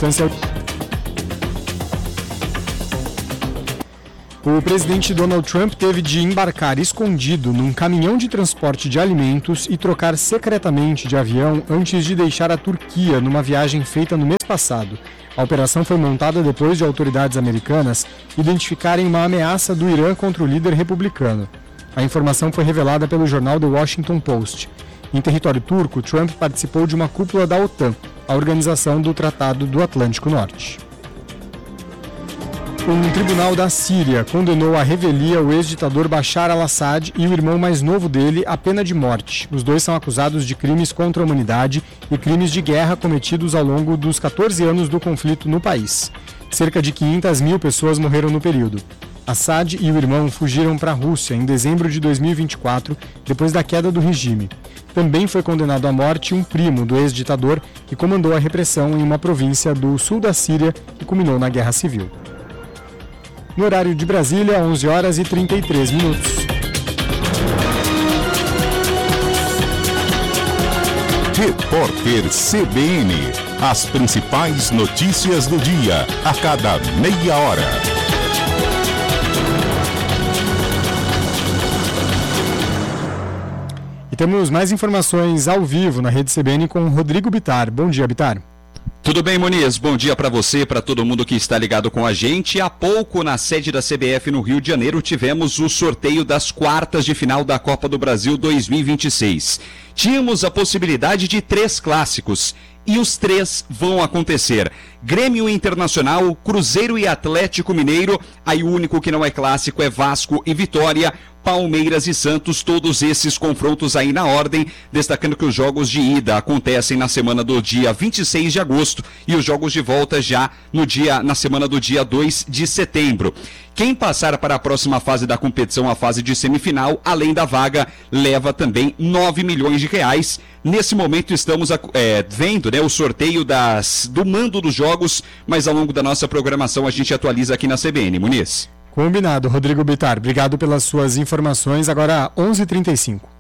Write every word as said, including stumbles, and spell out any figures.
distância. O presidente Donald Trump teve de embarcar escondido num caminhão de transporte de alimentos e trocar secretamente de avião antes de deixar a Turquia numa viagem feita no mês passado. A operação foi montada depois de autoridades americanas identificarem uma ameaça do Irã contra o líder republicano. A informação foi revelada pelo jornal The Washington Post. Em território turco, Trump participou de uma cúpula da OTAN, a organização do Tratado do Atlântico Norte. Um tribunal da Síria condenou à revelia o ex-ditador Bashar al-Assad e o irmão mais novo dele à pena de morte. Os dois são acusados de crimes contra a humanidade e crimes de guerra cometidos ao longo dos catorze anos do conflito no país. Cerca de quinhentas mil pessoas morreram no período. Assad e o irmão fugiram para a Rússia em dezembro de dois mil e vinte e quatro, depois da queda do regime. Também foi condenado à morte um primo do ex-ditador que comandou a repressão em uma província do sul da Síria e culminou na Guerra Civil. No horário de Brasília, onze horas e trinta e três minutos. Repórter C B N. As principais notícias do dia, a cada meia hora. E temos mais informações ao vivo na Rede C B N com o Rodrigo Bittar. Bom dia, Bittar. Tudo bem, Muniz? Bom dia para você, para todo mundo que está ligado com a gente. Há pouco, na sede da C B F no Rio de Janeiro, tivemos o sorteio das quartas de final da Copa do Brasil dois mil e vinte e seis. Tínhamos a possibilidade de três clássicos e os três vão acontecer. Grêmio Internacional, Cruzeiro e Atlético Mineiro. Aí o único que não é clássico é Vasco e Vitória. Palmeiras e Santos, todos esses confrontos aí na ordem, destacando que os jogos de ida acontecem na semana do dia vinte e seis de agosto e os jogos de volta já no dia, na semana do dia dois de setembro. Quem passar para a próxima fase da competição, a fase de semifinal, além da vaga, leva também nove milhões de reais. Nesse momento estamos é, vendo né, o sorteio das, do mando dos jogos, mas ao longo da nossa programação a gente atualiza aqui na C B N. Muniz. Combinado, Rodrigo Bittar. Obrigado pelas suas informações. Agora, onze e trinta e cinco.